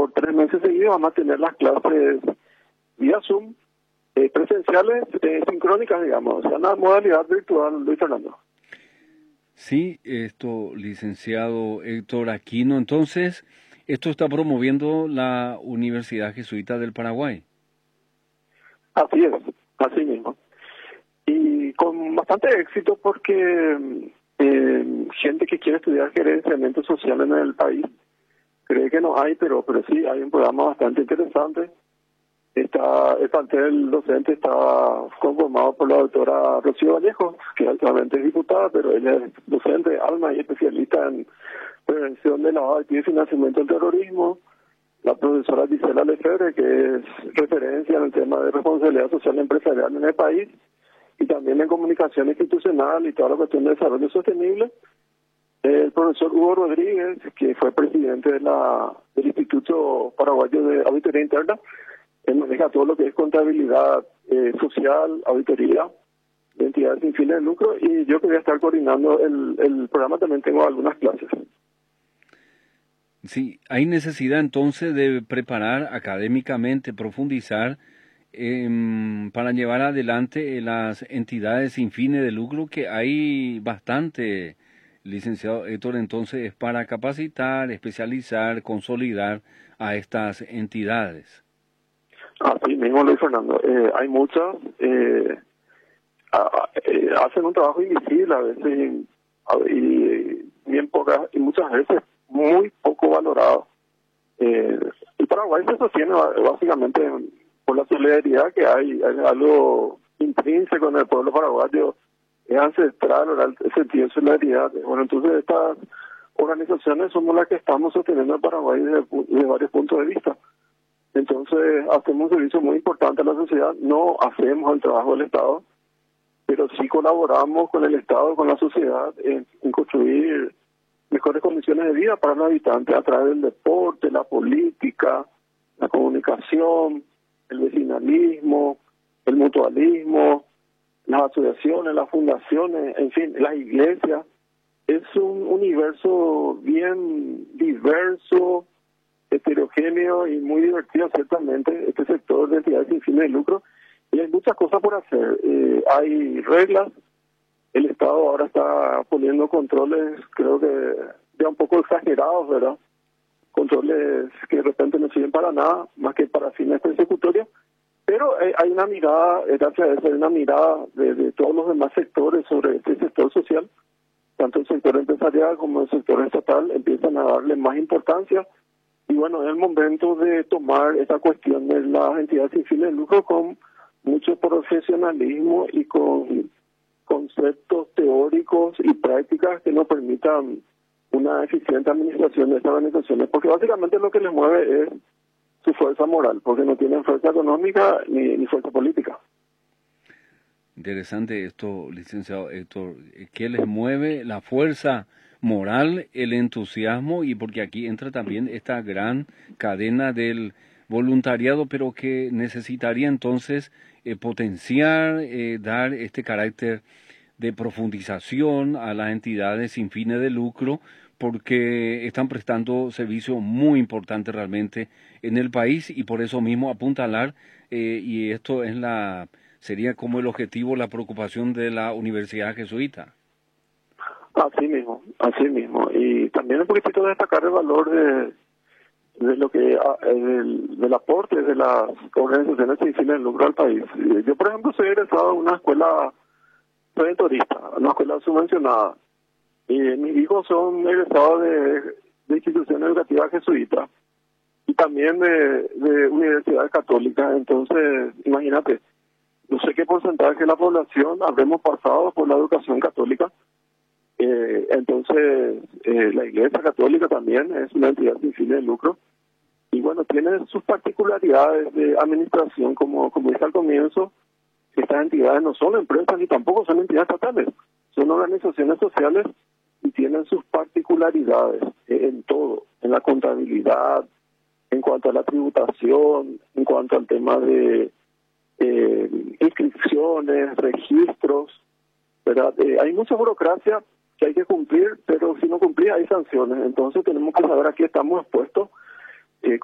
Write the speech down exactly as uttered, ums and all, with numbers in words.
por tres meses seguidos vamos a tener las clases vía Zoom, eh, presenciales, eh, sincrónicas, digamos, o sea, una modalidad virtual, Luis Fernando. Sí, esto, licenciado Héctor Aquino, entonces, esto está promoviendo la Universidad Jesuita del Paraguay. Así es, así mismo. Y con bastante éxito porque eh, gente que quiere estudiar gerenciamiento social en el país cree que no hay, pero pero sí hay un programa bastante interesante. Está, el plantel docente está conformado por la doctora Rocío Vallejo, que actualmente es diputada, pero ella es docente, alma y especialista en prevención de lavado de activos y financiamiento del terrorismo. La profesora Gisela Lefebvre, que es referencia en el tema de responsabilidad social empresarial en el país, y también en comunicación institucional y toda la cuestión de desarrollo sostenible. El profesor Hugo Rodríguez, que fue presidente de la del Instituto Paraguayo de Auditoría Interna, él maneja todo lo que es contabilidad eh, social, auditoría, de entidades sin fines de lucro, y yo que voy a estar coordinando el, el programa también tengo algunas clases. Sí, hay necesidad entonces de preparar académicamente, profundizar eh, para llevar adelante las entidades sin fines de lucro, que hay bastante, licenciado Héctor, entonces es para capacitar, especializar, consolidar a estas entidades. Así mismo, Luis Fernando. Eh, hay muchas, eh, a, eh, hacen un trabajo invisible a veces y, y bien pocas, y muchas veces muy poco valorado. Eh, el Paraguay se sostiene básicamente por la solidaridad que hay, hay algo intrínseco en el pueblo paraguayo, es ancestral, el sentido de solidaridad. Bueno, entonces estas organizaciones somos las que estamos sosteniendo el Paraguay desde, desde varios puntos de vista. Entonces hacemos un servicio muy importante a la sociedad, no hacemos el trabajo del Estado, pero sí colaboramos con el Estado, con la sociedad, en, en construir mejores condiciones de vida para los habitantes a través del deporte, la política, la comunicación, el vecinalismo, el mutualismo, las asociaciones, las fundaciones, en fin, las iglesias. Es un universo bien diverso, heterogéneo y muy divertido, ciertamente, este sector de entidades sin fines de lucro, y hay muchas cosas por hacer. Eh, hay reglas, el Estado ahora está poniendo controles, creo que ya un poco exagerados, ¿verdad? Controles que de repente no sirven para nada, más que para fines persecutorios, pero eh, hay una mirada, gracias a eso, hay una mirada de, de todos los demás sectores sobre este sector social, tanto el sector empresarial como el sector estatal empiezan a darle más importancia. Y bueno, es el momento de tomar esta cuestión de las entidades sin fines de lucro con mucho profesionalismo y con conceptos teóricos y prácticas que nos permitan una eficiente administración de estas organizaciones, porque básicamente lo que les mueve es su fuerza moral, porque no tienen fuerza económica ni, ni fuerza política. Interesante esto, licenciado Héctor. ¿Qué les mueve? La fuerza moral, el entusiasmo, y porque aquí entra también esta gran cadena del voluntariado, pero que necesitaría entonces eh, potenciar, eh, dar este carácter de profundización a las entidades sin fines de lucro, porque están prestando servicio muy importante realmente en el país, y por eso mismo apuntalar, eh, y esto es la sería como el objetivo, la preocupación de la Universidad Jesuita. Así mismo, así mismo. Y también un poquitito destacar el valor de, de lo que del, del aporte de las organizaciones sin fines de lucro al país. Yo, por ejemplo, soy egresado de una escuela preventorista, una escuela subvencionada. Y mis hijos son egresados de, de instituciones educativas jesuitas y también de, de universidades católicas. Entonces, imagínate, no sé qué porcentaje de la población habremos pasado por la educación católica. Eh, entonces, eh, la Iglesia Católica también es una entidad sin fines de lucro. Y bueno, tiene sus particularidades de administración, como, como dije al comienzo. Estas entidades no son empresas ni tampoco son entidades estatales, son organizaciones sociales y tienen sus particularidades en todo, en la contabilidad, en cuanto a la tributación, en cuanto al tema de eh, inscripciones, registros, ¿verdad? Eh, hay mucha burocracia que hay que cumplir, pero si no cumplís hay sanciones, entonces tenemos que saber a qué estamos expuestos